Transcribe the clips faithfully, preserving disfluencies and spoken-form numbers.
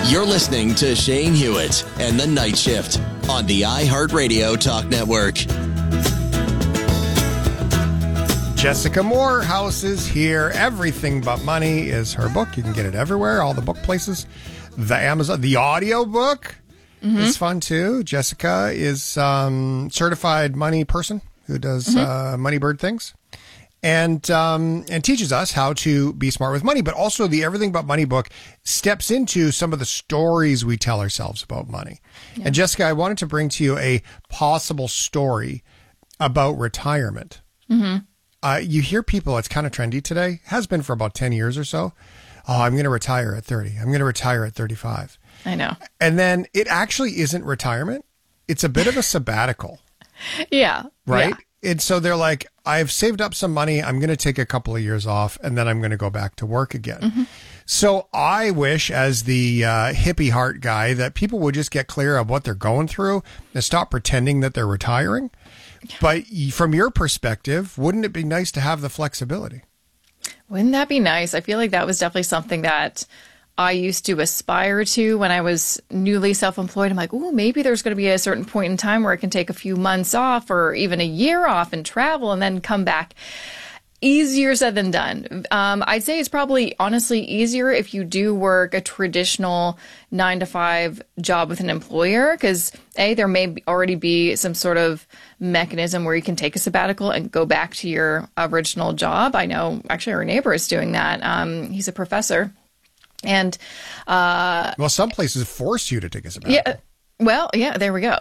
You're listening to Shane Hewitt and the Night Shift on the iHeartRadio Talk Network. Jessica Morehouse is here. Everything But Money is her book. You can get it everywhere, all the book places. The Amazon, the audio book mm-hmm. is fun too. Jessica is um certified money person who does mm-hmm. uh, money bird things. And um, and teaches us how to be smart with money, but also the Everything But Money book steps into some of the stories we tell ourselves about money. Yeah. And Jessica, I wanted to bring to you a possible story about retirement. Mm-hmm. Uh, you hear people, it's kind of trendy today, has been for about ten years or so. Oh, I'm going to retire at thirty. I'm going to retire at thirty-five. I know. And then it actually isn't retirement. It's a bit of a sabbatical. Yeah. Right? Yeah. And so they're like, I've saved up some money. I'm going to take a couple of years off and then I'm going to go back to work again. Mm-hmm. So I wish, as the uh, hippie heart guy, that people would just get clear of what they're going through and stop pretending that they're retiring. But from your perspective, wouldn't it be nice to have the flexibility? Wouldn't that be nice? I feel like that was definitely something that I used to aspire to when I was newly self-employed. I'm like, oh, maybe there's going to be a certain point in time where I can take a few months off or even a year off and travel and then come back. Easier said than done. Um, I'd say it's probably honestly easier if you do work a traditional nine to five job with an employer, because A, there may already be some sort of mechanism where you can take a sabbatical and go back to your original job. I know actually our neighbor is doing that. Um, he's a professor. And uh, well, some places force you to take a sabbatical. Yeah. Well, yeah, there we go.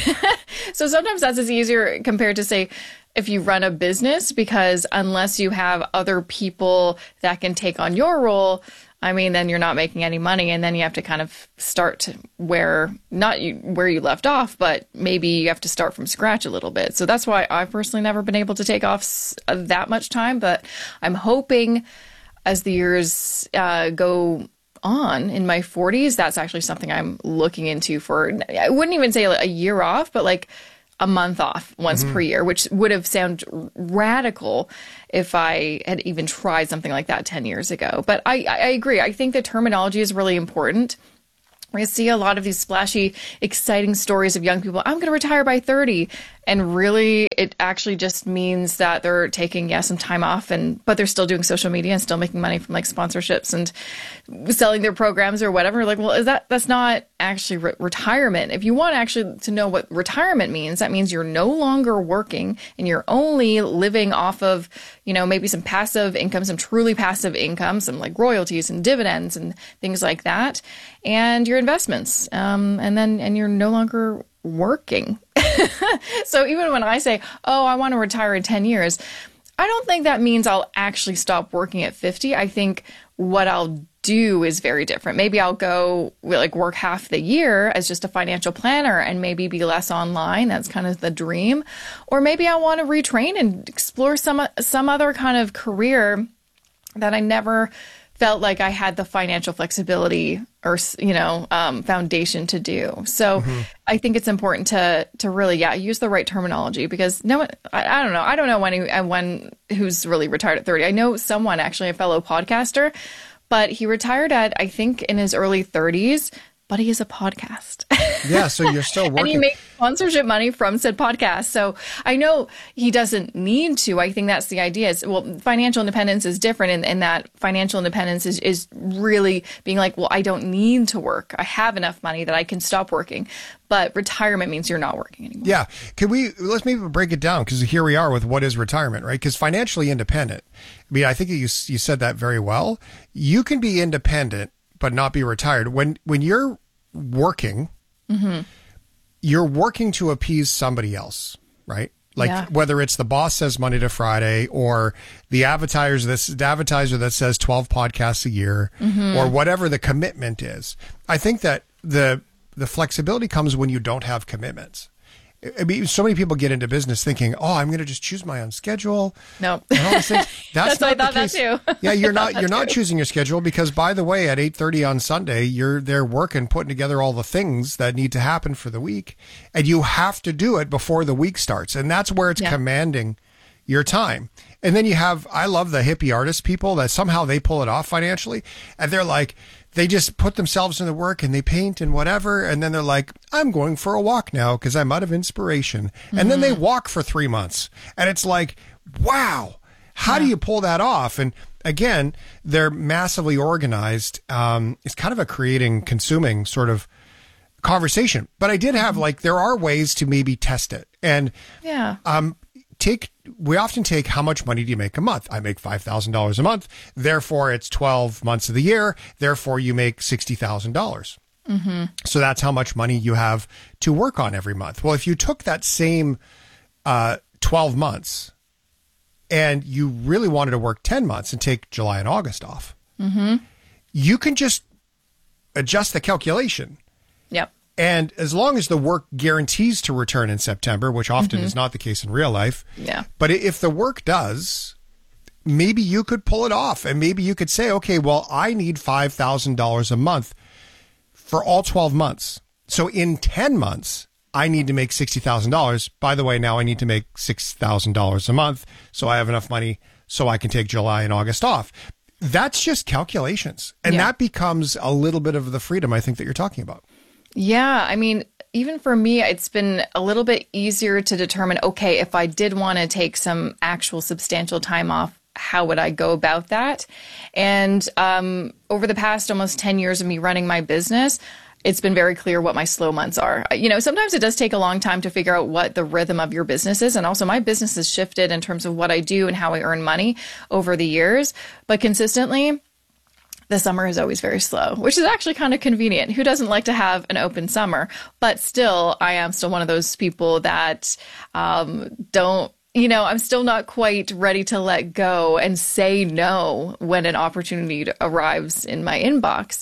So sometimes that's as easier compared to, say, if you run a business, because unless you have other people that can take on your role, I mean, then you're not making any money. And then you have to kind of start where, not you, where you left off, but maybe you have to start from scratch a little bit. So that's why I've personally never been able to take off that much time. But I'm hoping as the years uh, go on in my forties, that's actually something I'm looking into for, I wouldn't even say a year off, but like a month off once mm-hmm. per year, which would have sounded radical if I had even tried something like that ten years ago. But I, I agree. I think the terminology is really important. We see a lot of these splashy, exciting stories of young people. I'm going to retire by thirty. And really, it actually just means that they're taking, yeah, some time off, and but they're still doing social media and still making money from like sponsorships and selling their programs or whatever. Like, well, is that that's not actually re- retirement. If you want actually to know what retirement means, that means you're no longer working and you're only living off of, you know, maybe some passive income, some truly passive income, some like royalties and dividends and things like that, and your investments. Um, and then and you're no longer working. So even when I say, oh, I want to retire in ten years, I don't think that means I'll actually stop working at fifty. I think what I'll do is very different. Maybe I'll go like work half the year as just a financial planner and maybe be less online. That's kind of the dream. Or maybe I want to retrain and explore some some other kind of career that I never felt like I had the financial flexibility or, you know, um, foundation to do. So mm-hmm. I think it's important to to really, yeah, use the right terminology, because no one, I, I don't know. I don't know anyone who's really retired at thirty. I know someone, actually, a fellow podcaster, but he retired at, I think, in his early thirties, but he is a podcast. Yeah, so you're still working. And he makes sponsorship money from said podcast. So I know he doesn't need to. I think that's the idea. Is, well, financial independence is different in, in that financial independence is, is really being like, well, I don't need to work. I have enough money that I can stop working. But retirement means you're not working anymore. Yeah. Can we, let's maybe break it down, because here we are with what is retirement, right? Because financially independent, I mean, I think you you said that very well. You can be independent but not be retired. When when you're working, mm-hmm. you're working to appease somebody else, right? Like yeah. whether it's the boss says Monday to Friday, or the advertiser that's the advertiser that says twelve podcasts a year, mm-hmm. or whatever the commitment is. I think that the the flexibility comes when you don't have commitments. I mean, so many people get into business thinking, "Oh, I'm going to just choose my own schedule." No, nope. That's, That's not I thought the case. That too. Yeah, you're not you're not choosing your schedule, because, by the way, at eight thirty on Sunday, you're there working, putting together all the things that need to happen for the week, and you have to do it before the week starts, and that's where it's yeah. commanding your time. And then you have, I love the hippie artist people that somehow they pull it off financially, and they're like, they just put themselves in the work and they paint and whatever. And then they're like, I'm going for a walk now because I'm out of inspiration. Mm-hmm. And then they walk for three months. And it's like, wow, how yeah. do you pull that off? And again, they're massively organized. Um, it's kind of a creating, consuming sort of conversation. But I did have like, there are ways to maybe test it. And yeah, um, take, we often take how much money do you make a month? I make five thousand dollars a month. Therefore, it's twelve months of the year. Therefore, you make sixty thousand dollars. Mm-hmm. So that's how much money you have to work on every month. Well, if you took that same uh, twelve months and you really wanted to work ten months and take July and August off, mm-hmm. you can just adjust the calculation. Yep. And as long as the work guarantees to return in September, which often mm-hmm. is not the case in real life, yeah. but if the work does, maybe you could pull it off. And maybe you could say, okay, well, I need five thousand dollars a month for all twelve months. So in ten months, I need to make sixty thousand dollars. By the way, now I need to make six thousand dollars a month. So I have enough money so I can take July and August off. That's just calculations. And yeah. that becomes a little bit of the freedom I think that you're talking about. Yeah. I mean, even for me, it's been a little bit easier to determine, okay, if I did want to take some actual substantial time off, how would I go about that? And um, over the past almost ten years of me running my business, it's been very clear what my slow months are. You know, sometimes it does take a long time to figure out what the rhythm of your business is. And also my business has shifted in terms of what I do and how I earn money over the years. But consistently, the summer is always very slow, which is actually kind of convenient. Who doesn't like to have an open summer? But still, I am still one of those people that um, don't, you know, I'm still not quite ready to let go and say no when an opportunity arrives in my inbox.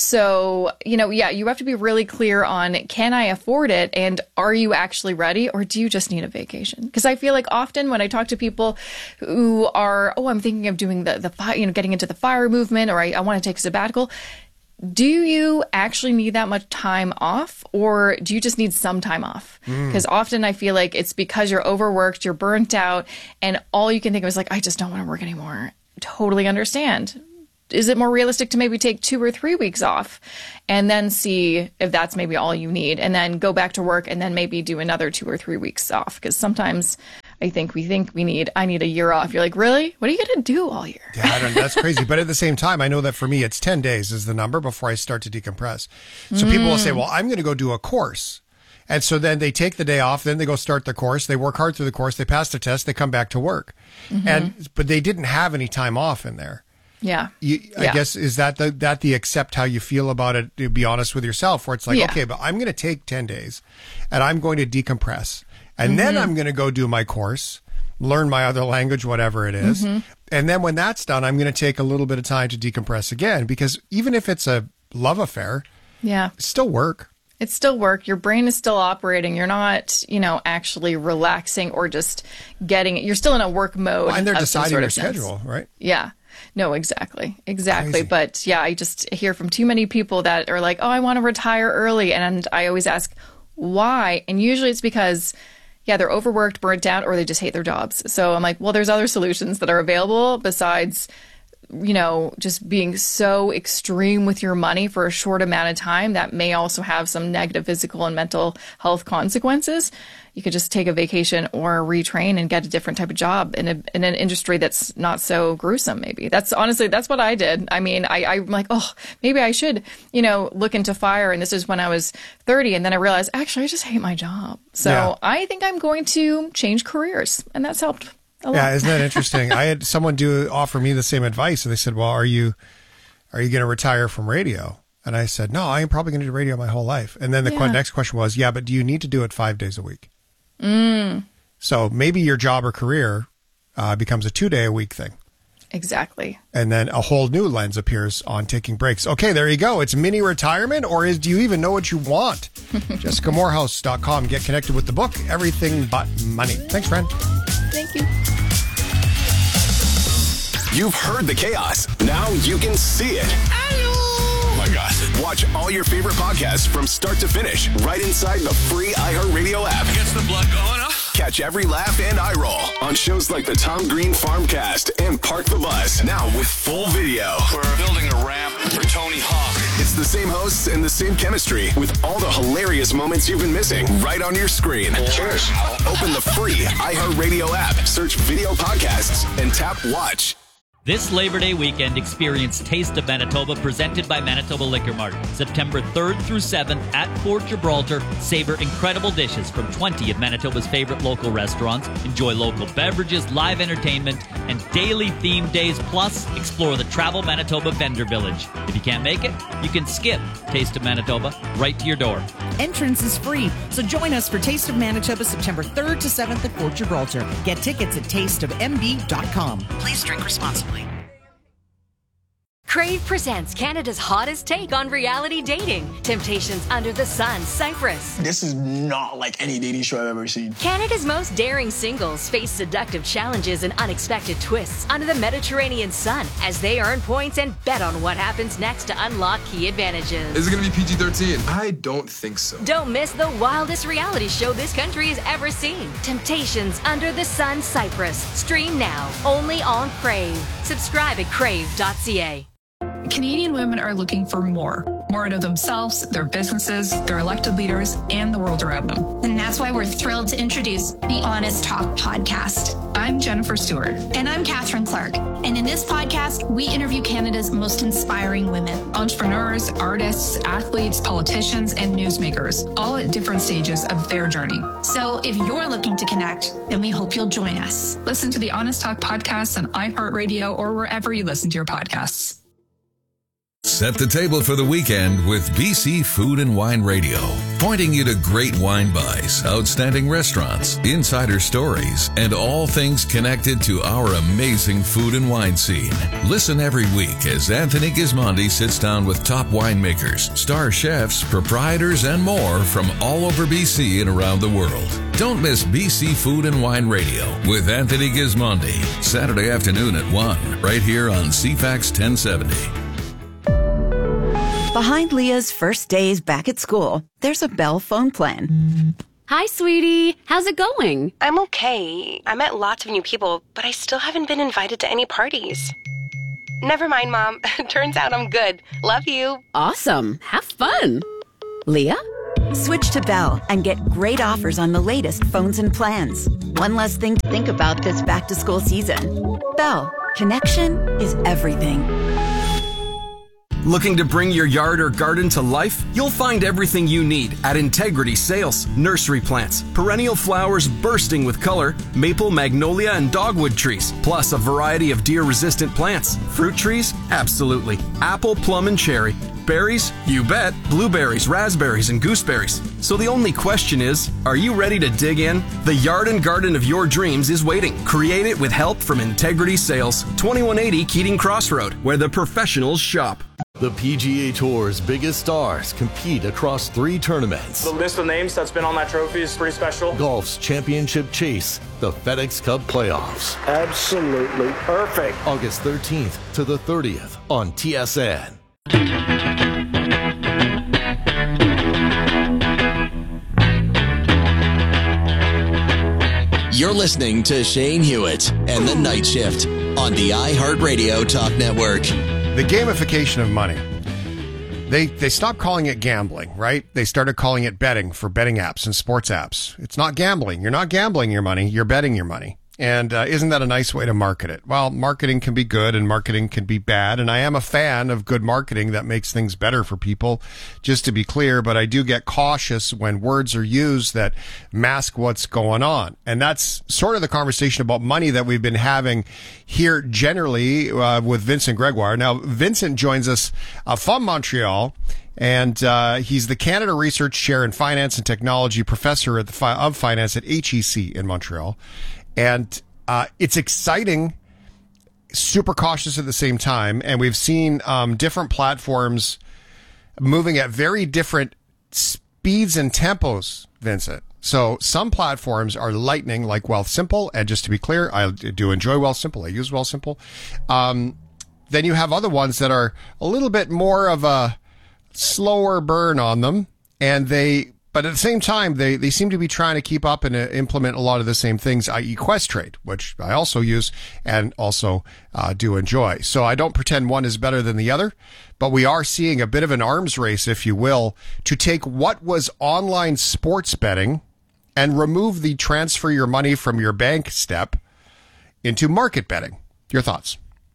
So, you know, yeah, you have to be really clear on, can I afford it? And are you actually ready? Or do you just need a vacation? Because I feel like often when I talk to people who are, oh, I'm thinking of doing the, the fire, you know, getting into the fire movement, or I, I want to take a sabbatical. Do you actually need that much time off, or do you just need some time off? Because mm. often I feel like it's because you're overworked, you're burnt out, and all you can think of is like, I just don't want to work anymore. Totally understand. Is it more realistic to maybe take two or three weeks off and then see if that's maybe all you need, and then go back to work and then maybe do another two or three weeks off? Because sometimes I think we think we need, I need a year off. You're like, really? What are you going to do all year? Yeah, I don't, that's crazy. But at the same time, I know that for me, it's ten days is the number before I start to decompress. So mm. people will say, well, I'm going to go do a course. And so then they take the day off, then they go start the course. They work hard through the course. They pass the test. They come back to work. Mm-hmm. And but they didn't have any time off in there. Yeah. You, I yeah. guess, is that the, that the accept how you feel about it, to be honest with yourself, where it's like, yeah. okay, but I'm going to take ten days and I'm going to decompress. And mm-hmm. then I'm going to go do my course, learn my other language, whatever it is. Mm-hmm. And then when that's done, I'm going to take a little bit of time to decompress again, because even if it's a love affair, yeah, it's still work. It's still work. Your brain is still operating. You're not, you know, actually relaxing or just getting it. You're still in a work mode. Well, and they're of deciding some sort your of sense. schedule, right? Yeah. No, exactly. Exactly. Crazy. But yeah, I just hear from too many people that are like, oh, I want to retire early. And I always ask, why? And usually it's because, yeah, they're overworked, burnt out, or they just hate their jobs. So I'm like, well, there's other solutions that are available besides, you know, just being so extreme with your money for a short amount of time that may also have some negative physical and mental health consequences. You could just take a vacation or retrain and get a different type of job in, a, in an industry that's not so gruesome, maybe. That's honestly, that's what I did. I mean, I, I'm like, oh, maybe I should, you know, look into fire. And this is when I was thirty. And then I realized, actually, I just hate my job. So yeah. I think I'm going to change careers. And that's helped. Yeah, isn't that interesting? I had someone do offer me the same advice, and they said, "Well, are you are you going to retire from radio?" And I said, "No, I am probably going to do radio my whole life." And then the yeah. next question was, "Yeah, but do you need to do it five days a week?" Mm. So maybe your job or career uh, becomes a two day a week thing. Exactly. And then a whole new lens appears on taking breaks. Okay, there you go. It's mini retirement, or is do you even know what you want? Jessica Moorhouse dot com. Get connected with the book, Everything But Money. Thanks, friend. Thank you. You've heard the chaos. Now you can see it. Oh my God. Watch all your favorite podcasts from start to finish right inside the free iHeartRadio app. Gets the blood going, huh? Catch every laugh and eye roll on shows like the Tom Green Farmcast and Park the Bus. Now with full video. We're building a ramp for Tony Hawk. It's the same hosts and the same chemistry with all the hilarious moments you've been missing right on your screen. Cheers. Open the free iHeartRadio app, search video podcasts, and tap watch. This Labor Day weekend, experience Taste of Manitoba presented by Manitoba Liquor Mart. September third through seventh at Fort Gibraltar. Savor incredible dishes from twenty of Manitoba's favorite local restaurants. Enjoy local beverages, live entertainment, and daily themed days. Plus, explore the Travel Manitoba Vendor Village. If you can't make it, you can skip Taste of Manitoba right to your door. Entrance is free, so join us for Taste of Manitoba September third to seventh at Fort Gibraltar. Get tickets at taste of m b dot com. Please drink responsibly. Crave presents Canada's hottest take on reality dating. Temptations Under the Sun, Cyprus. This is not like any dating show I've ever seen. Canada's most daring singles face seductive challenges and unexpected twists under the Mediterranean sun as they earn points and bet on what happens next to unlock key advantages. Is it going to be P G thirteen? I don't think so. Don't miss the wildest reality show this country has ever seen. Temptations Under the Sun, Cyprus. Stream now, only on Crave. Subscribe at crave dot c a. Canadian women are looking for more. More out of themselves, their businesses, their elected leaders, and the world around them. And that's why we're thrilled to introduce the Honest Talk podcast. I'm Jennifer Stewart. And I'm Catherine Clark. And in this podcast, we interview Canada's most inspiring women. Entrepreneurs, artists, athletes, politicians, and newsmakers, all at different stages of their journey. So if you're looking to connect, then we hope you'll join us. Listen to the Honest Talk podcast on iHeartRadio or wherever you listen to your podcasts. Set the table for the weekend with B C Food and Wine Radio, pointing you to great wine buys, outstanding restaurants, insider stories, and all things connected to our amazing food and wine scene. Listen every week as Anthony Gismondi sits down with top winemakers, star chefs, proprietors, and more from all over B C and around the world. Don't miss B C Food and Wine Radio with Anthony Gismondi, Saturday afternoon at one, right here on C FAX ten seventy. Behind Leah's first days back at school, there's a Bell phone plan. Hi, sweetie. How's it going? I'm okay. I met lots of new people, but I still haven't been invited to any parties. Never mind, Mom. Turns out I'm good. Love you. Awesome. Have fun. Leah? Switch to Bell and get great offers on the latest phones and plans. One less thing to think about this back-to-school season. Bell. Connection is everything. Looking to bring your yard or garden to life? You'll find everything you need at Integrity Sales. Nursery plants, perennial flowers bursting with color, maple, magnolia, and dogwood trees, plus a variety of deer-resistant plants. Fruit trees? Absolutely. Apple, plum, and cherry. Berries? You bet. Blueberries, raspberries, and gooseberries. So the only question is, are you ready to dig in? The yard and garden of your dreams is waiting. Create it with help from Integrity Sales. twenty-one eighty Keating Crossroad, where the professionals shop. The P G A Tour's biggest stars compete across three tournaments. The list of names that's been on that trophy is pretty special. Golf's championship chase, the FedEx Cup playoffs. Absolutely perfect. August thirteenth to the thirtieth on T S N. You're listening to Shane Hewitt and the Night Shift on the iHeartRadio Talk Network. The gamification of money. They they stopped calling it gambling, right? They started calling it betting for betting apps and sports apps. It's not gambling. You're not gambling your money. You're betting your money. And uh, isn't that a nice way to market it? Well, marketing can be good and marketing can be bad. And I am a fan of good marketing that makes things better for people, just to be clear. But I do get cautious when words are used that mask what's going on. And that's sort of the conversation about money that we've been having here generally uh, with Vincent Gregoire. Now, Vincent joins us uh, from Montreal. And uh, he's the Canada Research Chair in Finance and Technology, Professor at the fi- of Finance at H E C in Montreal. And uh, it's exciting, super cautious at the same time. And we've seen um, different platforms moving at very different speeds and tempos, Vincent. So some platforms are lightning, like Wealthsimple. And just to be clear, I do enjoy Wealthsimple. I use Wealthsimple. Um, then you have other ones that are a little bit more of a slower burn on them. And they But at the same time, they, they seem to be trying to keep up and uh, implement a lot of the same things, that is. Questrade, which I also use and also uh, do enjoy. So I don't pretend one is better than the other, but we are seeing a bit of an arms race, if you will, to take what was online sports betting and remove the transfer your money from your bank step into market betting. Your thoughts?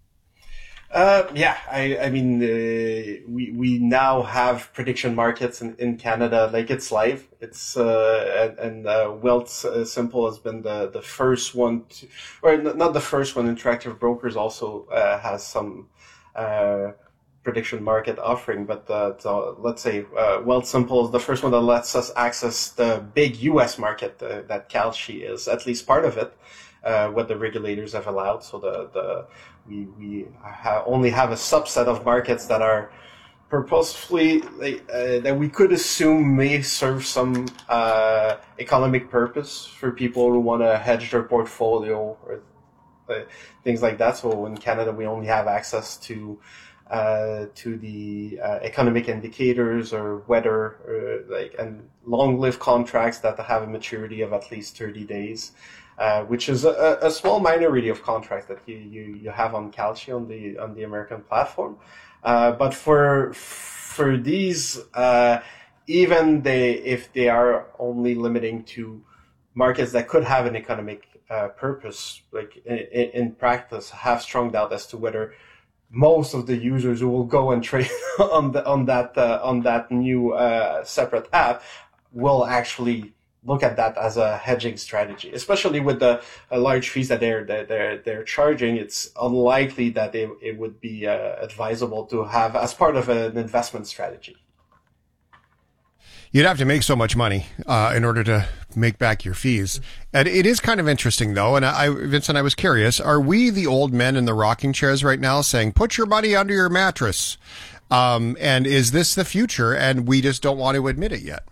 Uh, yeah, I, I mean, uh, we we now have prediction markets in, in Canada. Like, it's live. It's uh, and, and uh, Wealthsimple has been the, the first one to, or not the first one. Interactive Brokers also uh, has some uh, prediction market offering, but uh, so let's say uh, Wealthsimple is the first one that lets us access the big U S market uh, that Kalshi is, at least part of it. Uh, what the regulators have allowed. So the, the we we ha- only have a subset of markets that are purposefully like, uh, that we could assume may serve some uh, economic purpose for people who want to hedge their portfolio or uh, things like that. So in Canada, we only have access to uh, to the uh, economic indicators or weather, or like and long-lived contracts that have a maturity of at least thirty days. Uh, which is a, a small minority of contracts that you, you, you have on Kalshi on the on the American platform. Uh, but for for these, uh, even they if they are only limiting to markets that could have an economic uh, purpose, like in, in practice, have strong doubt as to whether most of the users who will go and trade on the on that uh, on that new uh, separate app will actually look at that as a hedging strategy, especially with the uh, large fees that they're that they're they're charging. It's unlikely that it, it would be uh, advisable to have as part of an investment strategy. You'd have to make so much money uh, in order to make back your fees. And it is kind of interesting, though. And I, Vincent, I was curious: are we the old men in the rocking chairs right now saying, "Put your money under your mattress"? Um, and is this the future? And we just don't want to admit it yet.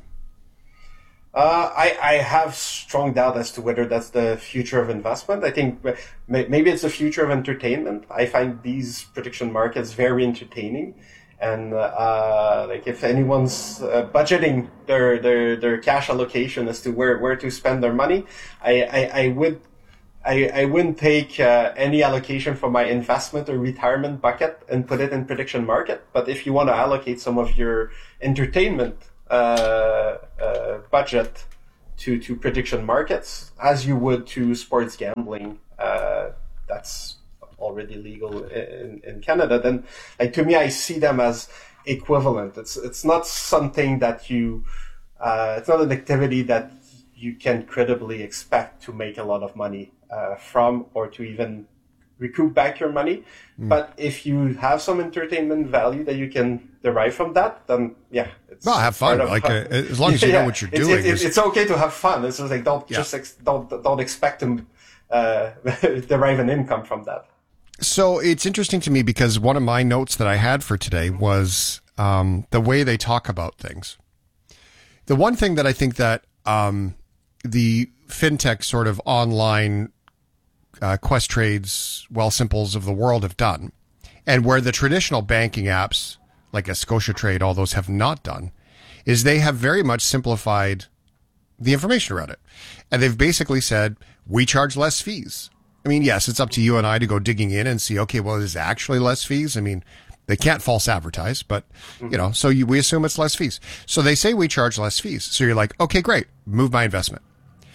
Uh, I, I have strong doubt as to whether that's the future of investment. I think maybe it's the future of entertainment. I find these prediction markets very entertaining. And, uh, like if anyone's uh, budgeting their, their, their cash allocation as to where, where to spend their money, I, I, I would, I, I wouldn't take uh, any allocation from my investment or retirement bucket and put it in prediction market. But if you want to allocate some of your entertainment Uh, uh, budget to, to prediction markets, as you would to sports gambling, uh, that's already legal in, in Canada, then like, to me, I see them as equivalent. It's it's not something that you, uh, it's not an activity that you can credibly expect to make a lot of money uh, from, or to even recoup back your money. Mm. But if you have some entertainment value that you can derive from that, then yeah, it's well, have fun. Of, like uh, as long as you yeah, know what you're it's, doing, it's, it's, it's okay to have fun. It's just like don't yeah. just ex- don't don't expect to uh, derive an income from that. So it's interesting to me because one of my notes that I had for today was um, the way they talk about things. The one thing that I think that um, the fintech sort of online uh, Questrades, Wealthsimples of the world have done, and where the traditional banking apps like a Scotiatrade, all those have not done, is they have very much simplified the information around it. And they've basically said, we charge less fees. I mean, yes, it's up to you and I to go digging in and see, okay, well, is it actually less fees? I mean, they can't false advertise, but, you know, so you, we assume it's less fees. So they say we charge less fees. So you're like, okay, great, move my investment.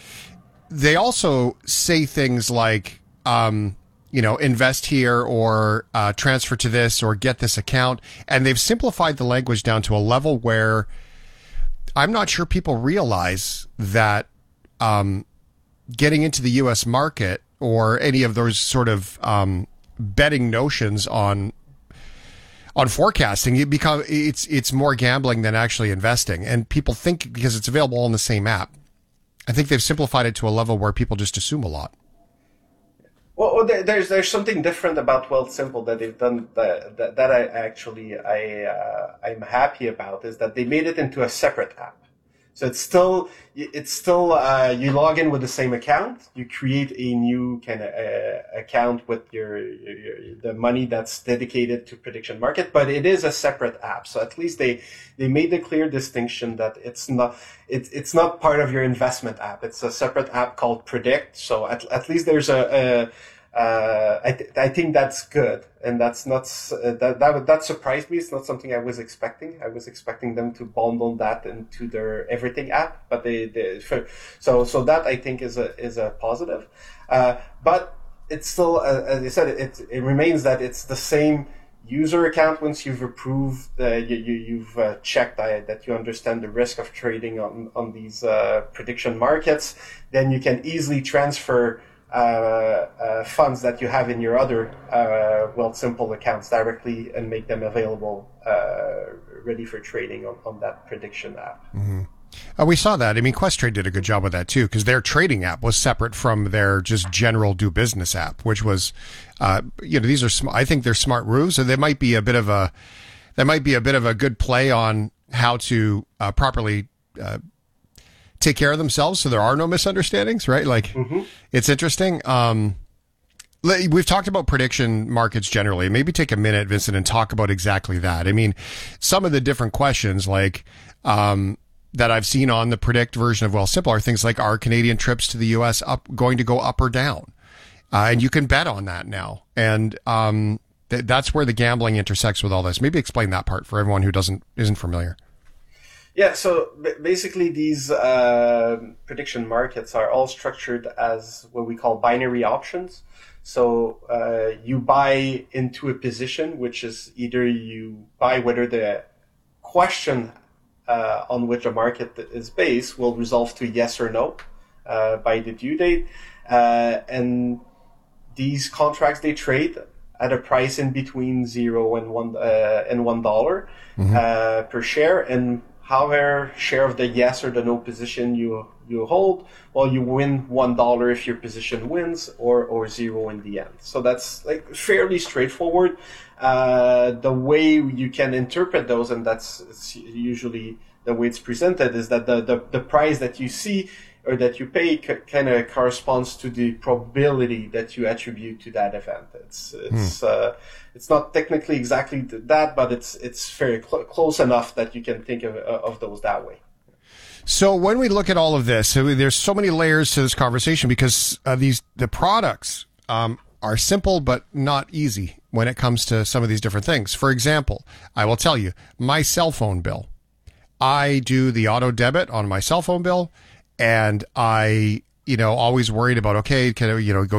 They also say things like, um, you know, invest here or uh, transfer to this or get this account. And they've simplified the language down to a level where I'm not sure people realize that um, getting into the U S market or any of those sort of um, betting notions on on forecasting, it become it's it's more gambling than actually investing. And people think because it's available all in the same app. I think they've simplified it to a level where people just assume a lot. Well, there's there's something different about Wealthsimple that they've done that that, that I actually I uh, I'm happy about is that they made it into a separate app. So it's still, it's still, uh, you log in with the same account, you create a new kind of uh, account with your, your, your, the money that's dedicated to prediction market, but it is a separate app. So at least they, they made the clear distinction that it's not, it's, it's not part of your investment app. It's a separate app called Predict. So at, at least there's a, a Uh, I, th- I think that's good, and that's not uh, that that that surprised me. It's not something I was expecting. I was expecting them to bundle that into their everything app, but they, they for, so so that I think is a is a positive. Uh, but it's still, uh, as I said, it it remains that it's the same user account. Once you've approved, uh, you, you you've uh, checked uh, that you understand the risk of trading on on these uh, prediction markets, then you can easily transfer Uh, uh, funds that you have in your other uh, Wealthsimple accounts directly and make them available, uh, ready for trading on, on that prediction app. Mm-hmm. Uh, we saw that. I mean, Questrade did a good job with that too, because their trading app was separate from their just general do business app, which was, uh, you know, these are sm- I think they're smart moves. So there might be a bit of a, there might be a bit of a good play on how to uh, properly. Uh, take care of themselves so there are no misunderstandings, right? Like, mm-hmm. It's interesting. Um, we've talked about prediction markets generally. Maybe take a minute, Vincent, and talk about exactly that. I mean, some of the different questions like um, that I've seen on the Predict version of Wealthsimple are things like, are Canadian trips to the U S up going to go up or down? Uh, and you can bet on that now. And um, th- that's where the gambling intersects with all this. Maybe explain that part for everyone who doesn't isn't familiar. Yeah, so basically these uh, prediction markets are all structured as what we call binary options. So uh, you buy into a position, which is either you buy whether the question uh, on which a market is based will resolve to yes or no uh, by the due date. Uh, and these contracts, they trade at a price in between zero and one uh, and one dollar mm-hmm. uh, per share, and however share of the yes or the no position you you hold, well, you win one dollar if your position wins, or or zero in the end. So that's like fairly straightforward. Uh, the way you can interpret those, and that's it's usually the way it's presented, is that the the, the price that you see or that you pay c- kind of corresponds to the probability that you attribute to that event. It's it's hmm. uh, it's not technically exactly that, but it's it's very cl- close enough that you can think of of those that way. So when we look at all of this, so there's so many layers to this conversation because uh, these the products um, are simple but not easy when it comes to some of these different things. For example, I will tell you my cell phone bill. I do the auto debit on my cell phone bill. And I, you know, always worried about, okay, can I, you know, go